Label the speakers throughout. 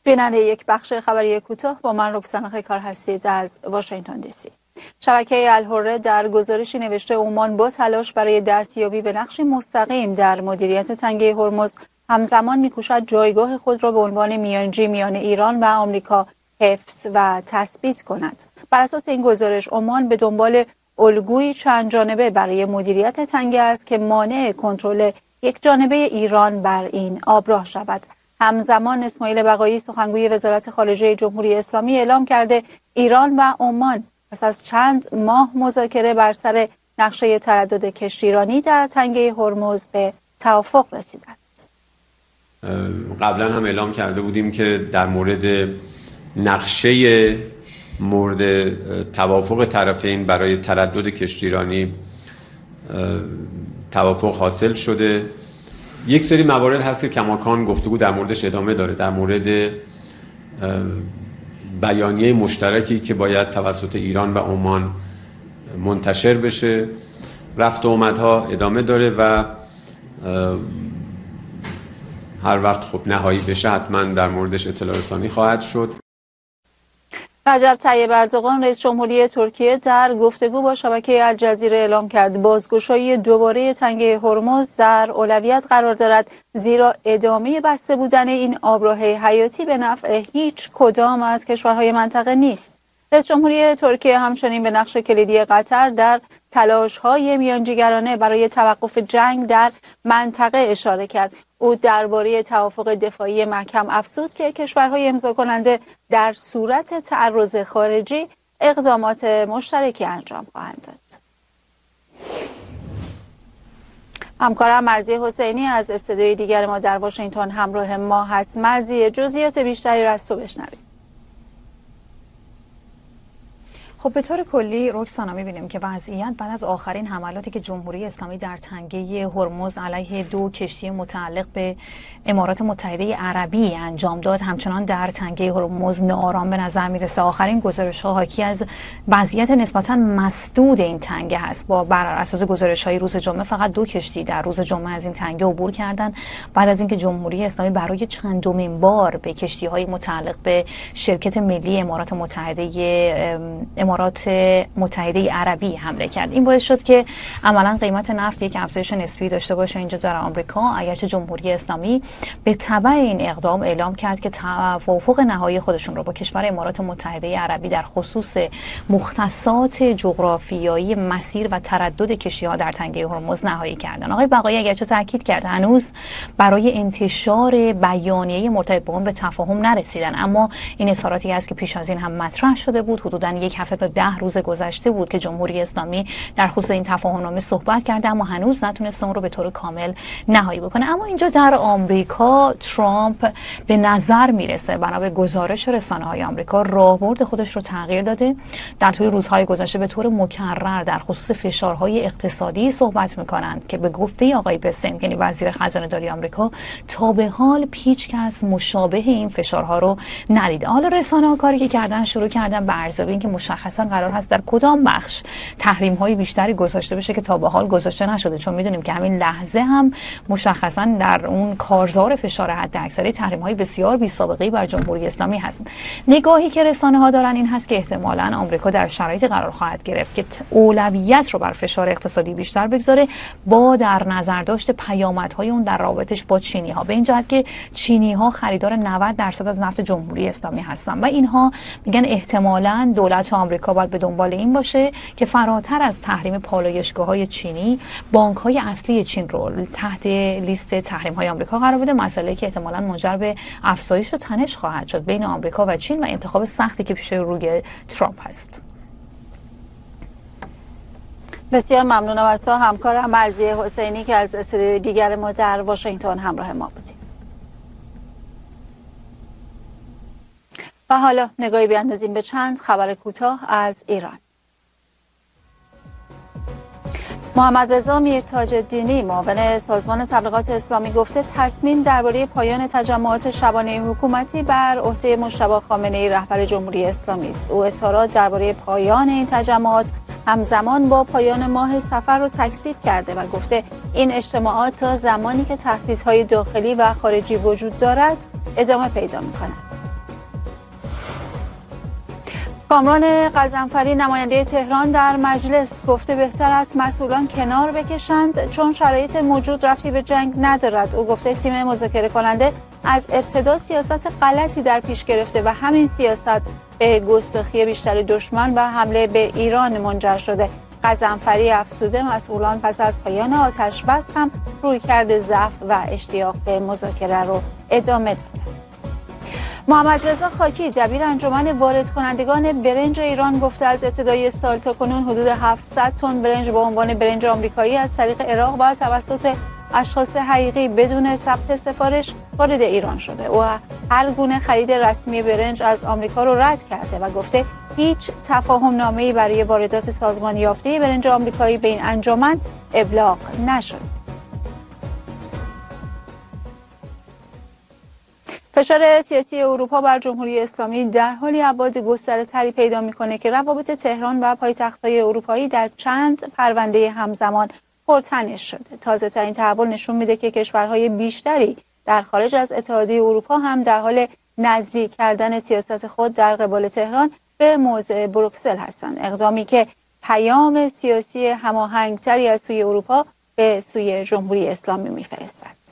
Speaker 1: بیننده یک بخش خبری کوتاه با من رکسانا کار هستید از واشنگتن دی سی. شبکه الحره در گزارشی نوشته عمان با تلاش برای دستیابی به نقشی مستقیم در مدیریت تنگه هرمز همزمان می‌کوشد جایگاه خود را به عنوان میانجی میان ایران و آمریکا حفظ و تثبیت کند. بر اساس این گزارش عمان به دنبال الگویی چند جانبه برای مدیریت تنگه است که مانع کنترل یک جانبه ایران بر این آبراه شود. همزمان اسماعیل بقایی سخنگوی وزارت خارجه جمهوری اسلامی اعلام کرده ایران و عمان پس از چند ماه مذاکره بر سر نقشه تردد کشتیرانی در تنگه هرمز به توافق رسیدند.
Speaker 2: قبلا هم اعلام کرده بودیم که در مورد نقشه مورد توافق طرفین برای تردد کشتیرانی توافق حاصل شده. یک سری موارد هست که کماکان گفتگو در موردش ادامه داره، در مورد بیانیه مشترکی که باید توسط ایران و عمان منتشر بشه. رفت و آمدها ادامه داره و هر وقت خب نهایی بشه حتما در موردش اطلاع رسانی خواهد شد.
Speaker 1: رجب طیب اردوغان رئیس جمهوری ترکیه در گفتگو با شبکه الجزیره اعلام کرد بازگشایی دوباره تنگه هرمز در اولویت قرار دارد، زیرا ادامه بسته بودن این آبراه حیاتی به نفع هیچ کدام از کشورهای منطقه نیست. رئیس جمهوری ترکیه همچنین به نقش کلیدی قطر در تلاش‌های میانجیگرانه برای توقف جنگ در منطقه اشاره کرد. او درباره توافق دفاعی محکم افزود که کشورهای امضا کننده در صورت تعرض خارجی اقدامات مشترکی انجام خواهند داد. همکارم مرضیه حسینی از استودیوی دیگر ما در واشنگتن همراه ما هست. مرضیه، جزئیات بیشتری را از تو بشنویم.
Speaker 3: خب به طور کلی رکسانا می‌بینیم که وضعیت بعد از آخرین حملاتی که جمهوری اسلامی در تنگه هرمز علیه 2 کشتی متعلق به امارات متحده عربی انجام داد همچنان در تنگه هرمز ناآرام به نظر میرسه. آخرین گزارش‌ها حاکی از وضعیت نسبتاً مسدود این تنگه هست. با بر اساس گزارش‌های روز جمعه فقط 2 کشتی در روز جمعه از این تنگه عبور کردند بعد از اینکه جمهوری اسلامی برای چندمین بار به کشتی‌های متعلق به شرکت ملی امارات متحده عربی حمله کرد. این باعث شد که عملاً قیمت نفت یک افزایش نسبی داشته باشه اینجا در آمریکا، اگرچه جمهوری اسلامی به تبع این اقدام اعلام کرد که توافق نهایی خودشون رو با کشور امارات متحده عربی در خصوص مختصات جغرافیایی مسیر و تردد کشتی‌ها در تنگه هرمز نهایی کردن. آقای بقایی اگرچه تاکید کرد هنوز برای انتشار بیانیه مرتبط با اون به تفاهم نرسیدن، اما این اظهاراتی است که پیش از این هم مطرح شده بود. حدوداً 1 هفته تا 10 روز گذشته بود که جمهوری اسلامی در خصوص این تفاهمنامه صحبت کرده اما هنوز نتونسته اون رو به طور کامل نهایی بکنه. اما اینجا در آمریکا ترامپ به نظر میرسه بنا به گزارش رسانه‌های آمریکا راهبرد خودش رو تغییر داده. در طول روزهای گذشته به طور مکرر در خصوص فشارهای اقتصادی صحبت میکنند که به گفته آقای بسنت یعنی وزیر خزانه داری آمریکا تا به حال هیچ کس مشابه این فشارها رو ندیده. حالا رسانه‌ها کاری که کردن شروع کردن به ارزیابی اینکه مشخصا قرار هست در کدام بخش تحریم های بیشتری گذاشته بشه که تا به حال گذاشته نشده، چون میدونیم که همین لحظه هم مشخصا در اون کارزار فشار حداکثری تحریم های بسیار بی سابقه‌ای بر جمهوری اسلامی هست. نگاهی که رسانه ها دارن این هست که احتمالاً آمریکا در شرایطی قرار خواهد گرفت که اولویت رو بر فشار اقتصادی بیشتر بگذاره با در نظر داشت پیامدهای اون در رابطش با چینی ها، به این جهت که چینی ها خریدار 90% از نفت جمهوری اسلامی هستن و اینها میگن احتمالاً دولت آمریکا باید به دنبال این باشه که فراتر از تحریم پالایشگاه‌های چینی بانک‌های اصلی چین رو تحت لیست تحریم‌های آمریکا قرار بده، مسئله‌ای که احتمالاً منجر به افزایش و تنش خواهد شد بین آمریکا و چین و انتخاب سختی که پیش روی ترامپ هست.
Speaker 1: بسیار ممنونم از تو همکارم مرضیه حسینی که از استودیوی دیگر ما در واشنگتن همراه ما بودیم. و حالا نگاهی بیاندازیم به چند خبر کوتاه از ایران. محمد رضا میرتاج‌الدینی معاون سازمان تبلیغات اسلامی گفته تصمیم درباره پایان تجمعات شبانه حکومتی بر عهده مجتبی خامنه‌ای رهبر جمهوری اسلامی است. او اظهارات درباره پایان این تجمعات همزمان با پایان ماه صفر را تکذیب کرده و گفته این اجتماعات تا زمانی که تهدیدهای داخلی و خارجی وجود دارد ادامه پیدا می‌کند. کامران غضنفری نماینده تهران در مجلس گفته بهتر است مسئولان کنار بکشند چون شرایط موجود ربطی به جنگ ندارد. او گفته تیم مذاکره کننده از ابتدا سیاست غلطی در پیش گرفته و همین سیاست به گستاخی بیشتر دشمن و حمله به ایران منجر شده. غضنفری افزوده مسئولان پس از پایان آتش بس هم رویکرد ضعف و اشتیاق به مذاکره رو ادامه دادند. محمد رضا خاکی دبیر انجمن وارد کنندگان برنج ایران گفته از ابتدای سال تا کنون حدود 700 تن برنج با عنوان برنج آمریکایی از طریق عراق و توسط اشخاص حقیقی بدون ثبت سفارش وارد ایران شده. او هر گونه خرید رسمی برنج از آمریکا رو رد کرده و گفته هیچ تفاهم نامه‌ای برای واردات سازمان یافته برنج آمریکایی به این انجمن ابلاغ نشد. فشار سیاسی اروپا بر جمهوری اسلامی در حالی ابعاد گسترده‌تری پیدا می‌کنه که روابط تهران و پایتخت‌های اروپایی در چند پرونده همزمان پرتنش شده. تازه‌ترین تحول نشون میده که کشورهای بیشتری در خارج از اتحادیه اروپا هم در حال نزدیک کردن سیاست خود در قبال تهران به موضع بروکسل هستند. اقدامی که پیام سیاسی هماهنگتری از سوی اروپا به سوی جمهوری اسلامی می‌فرستد.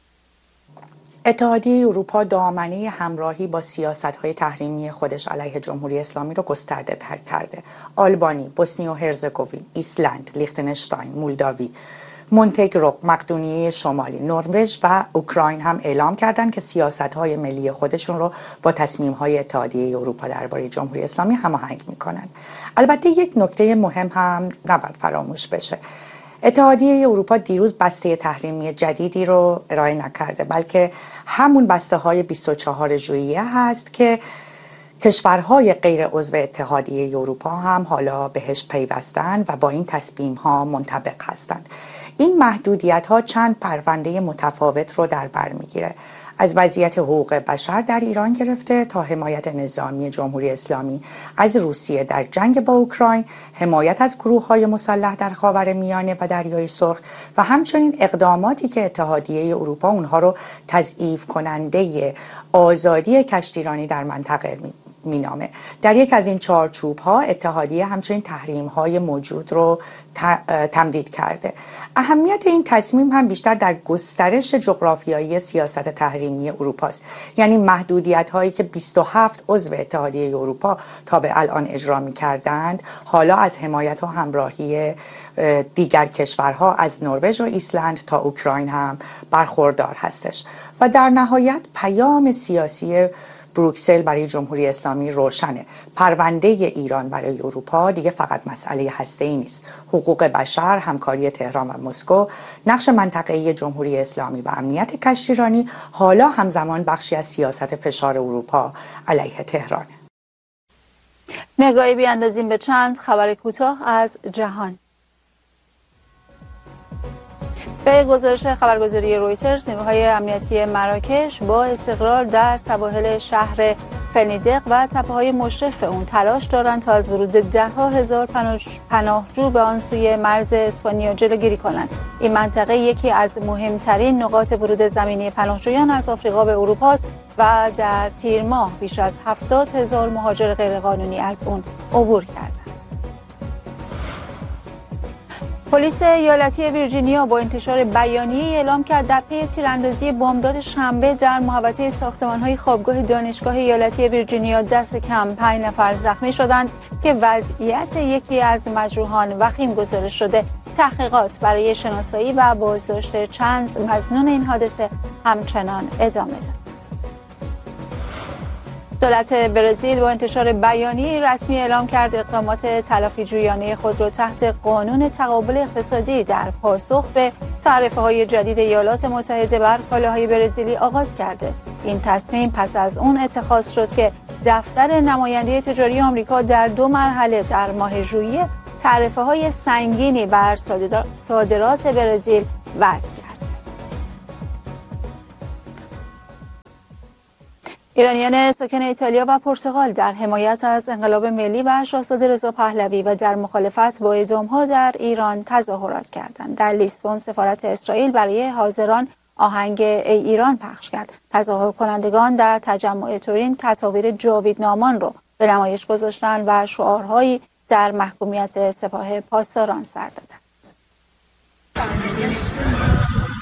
Speaker 4: اتحادیه اروپا دامنه همراهی با سیاست‌های تحریمی خودش علیه جمهوری اسلامی را گسترده‌تر کرده. آلبانی، بوسنی و هرزگوین، ایسلند، لیختنشتاین، مولداوی، مونتگرو، مقدونیه شمالی، نروژ و اوکراین هم اعلام کردند که سیاست‌های ملی خودشون رو با تصمیم‌های اتحادیه اروپا درباره جمهوری اسلامی هماهنگ می‌کنند. البته یک نکته مهم هم نباید فراموش بشه. اتحادیه اروپا دیروز بسته تحریمی جدیدی رو ارائه نکرده، بلکه همون بسته های 24 ژوئیه هست که کشورهای غیر عضو اتحادیه اروپا هم حالا بهش پیوستن و با این تصمیم ها منطبق هستند. این محدودیت ها چند پرونده متفاوت رو در بر میگیره، از وضعیت حقوق بشر در ایران گرفته تا حمایت نظامی جمهوری اسلامی از روسیه در جنگ با اوکراین، حمایت از گروه‌های مسلح در خاورمیانه و دریای سرخ و همچنین اقداماتی که اتحادیه اروپا اونها رو تضعیف کننده آزادی کشتیرانی در منطقه مینامه. در یک از این چارچوب ها اتحادیه همچنین تحریم های موجود رو تمدید کرده. اهمیت این تصمیم هم بیشتر در گسترش جغرافیایی سیاست تحریمی اروپا است. یعنی محدودیت هایی که 27 عضو اتحادیه اروپا تا به الان اجرا می کردند حالا از حمایت و همراهی دیگر کشورها از نروژ و ایسلند تا اوکراین هم برخوردار هستش. و در نهایت پیام سیاسی بروکسل برای جمهوری اسلامی روشنه. پرونده ایران برای اروپا دیگه فقط مسئله هسته‌ای نیست. حقوق بشر، همکاری تهران و مسکو، نقش منطقه‌ای جمهوری اسلامی و امنیت کشتیرانی حالا همزمان بخشی از سیاست فشار اروپا علیه تهران.
Speaker 1: نگاهی بیاندازیم به چند خبر کوتاه از جهان. به گزارش خبرگزاری رویترز، نیروهای امنیتی مراکش با استقرار در سواحل شهر فنیدق و تپه‌های مشرف اون تلاش دارند تا از ورود ده‌ها هزار پناهجو به آن سوی مرز اسپانیا جلوگیری کنند. این منطقه یکی از مهمترین نقاط ورود زمینی پناهجویان از آفریقا به اروپا است و در تیر ماه بیش از 70,000 مهاجر غیرقانونی از اون عبور کردند. پلیس ایالتی ویرجینیا با انتشار بیانیه‌ای اعلام کرد در پی تیراندازی بامداد شنبه در محوطه ساختمان‌های خوابگاه دانشگاه ایالتی ویرجینیا دست کم 5 نفر زخمی شدند که وضعیت یکی از مجروحان وخیم گزارش شده. تحقیقات برای شناسایی و بازداشت چند مظنون این حادثه همچنان ادامه دارد. دولت برزیل با انتشار بیانیه رسمی اعلام کرد اقدامات تلافی جویانه خود را تحت قانون تقابل اقتصادی در پاسخ به تعرفه‌های جدید ایالات متحده بر کالاهای برزیلی آغاز کرده. این تصمیم پس از اون اتخاذ شد که دفتر نماینده تجاری آمریکا در 2 مرحله در ماه ژوئیه تعرفه‌های سنگینی بر صادرات برزیل وضع کرد. ایرانیان ساکن ایتالیا و پرتغال در حمایت از انقلاب ملی و شاهزاده رضا پهلوی و در مخالفت با اعدام‌ها در ایران تظاهرات کردند. در لیسبون سفارت اسرائیل برای حاضران آهنگ ای ایران پخش کرد. تظاهر کنندگان در تجمع تورین تصاویر جاوید نامان را به نمایش گذاشتند و شعارهایی در محکومیت سپاه پاسداران سر دادند.